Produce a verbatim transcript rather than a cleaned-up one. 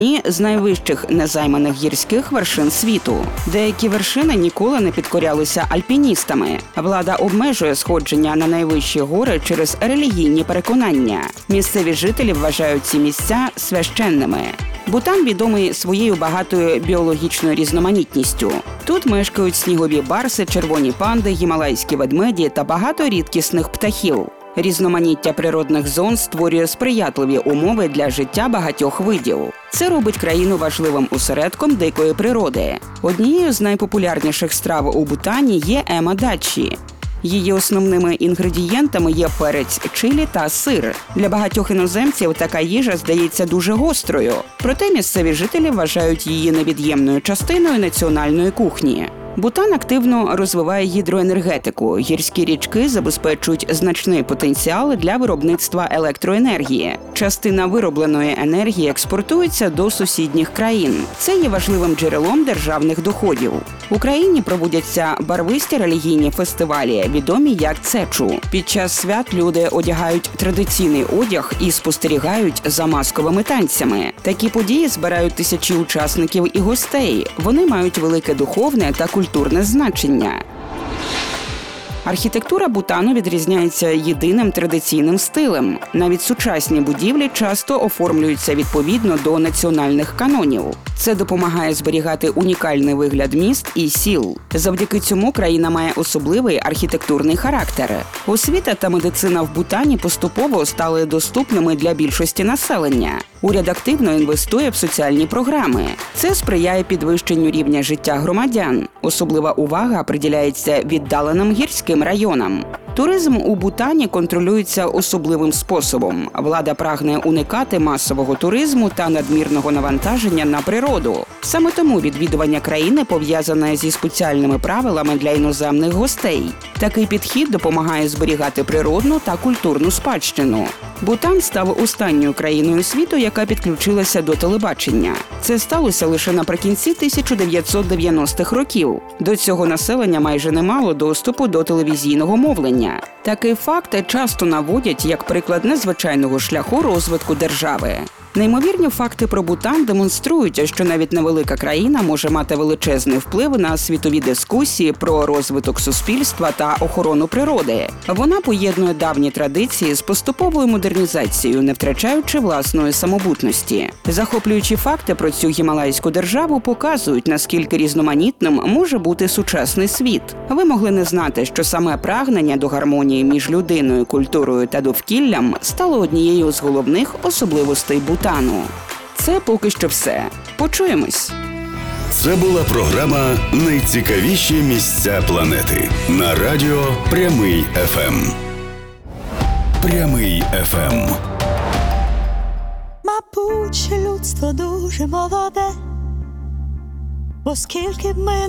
І з найвищих незайманих гірських вершин світу. Деякі вершини ніколи не підкорялися альпіністами. Влада обмежує сходження на найвищі гори через релігійні переконання. Місцеві жителі вважають ці місця священними. Бутан відомий своєю багатою біологічною різноманітністю. Тут мешкають снігові барси, червоні панди, гімалайські ведмеді та багато рідкісних птахів. Різноманіття природних зон створює сприятливі умови для життя багатьох видів. Це робить країну важливим осередком дикої природи. Однією з найпопулярніших страв у Бутані є ема-дачі. Її основними інгредієнтами є перець чилі та сир. Для багатьох іноземців така їжа здається дуже гострою, проте місцеві жителі вважають її невід'ємною частиною національної кухні. Бутан активно розвиває гідроенергетику. Гірські річки забезпечують значний потенціал для виробництва електроенергії. Частина виробленої енергії експортується до сусідніх країн. Це є важливим джерелом державних доходів. В Україні проводяться барвисті релігійні фестивалі, відомі як цечу. Під час свят люди одягають традиційний одяг і спостерігають за масковими танцями. Такі події збирають тисячі учасників і гостей. Вони мають велике духовне та культурне значення. Архітектура Бутану відрізняється єдиним традиційним стилем. Навіть сучасні будівлі часто оформлюються відповідно до національних канонів. Це допомагає зберігати унікальний вигляд міст і сіл. Завдяки цьому країна має особливий архітектурний характер. Освіта та медицина в Бутані поступово стали доступними для більшості населення. Уряд активно інвестує в соціальні програми. Це сприяє підвищенню рівня життя громадян. Особлива увага приділяється віддаленим гірським районам. Туризм у Бутані контролюється особливим способом. Влада прагне уникати масового туризму та надмірного навантаження на природу. Саме тому відвідування країни пов'язане зі спеціальними правилами для іноземних гостей. Такий підхід допомагає зберігати природну та культурну спадщину. Бутан став останньою країною світу, яка підключилася до телебачення. Це сталося лише наприкінці тисяча дев'ятсот дев'яностих років. До цього населення майже не мало доступу до телевізійного мовлення. Такий факт часто наводять як приклад незвичайного шляху розвитку держави. Неймовірні факти про Бутан демонструють, що навіть невелика країна може мати величезний вплив на світові дискусії про розвиток суспільства та охорону природи. Вона поєднує давні традиції з поступовою модернізацією, не втрачаючи власної самобутності. Захоплюючі факти про цю гімалайську державу показують, наскільки різноманітним може бути сучасний світ. Ви могли не знати, що саме прагнення до гармонії між людиною, культурою та довкіллям стало однією з головних особливостей Бутану. Бутану. Це поки що все. Почуємось. Це була програма «Найцікавіші місця планети» на радіо Прямий еф ем. Прямий еф ем. Мабуть, людство дуже молоде, оскільки б ми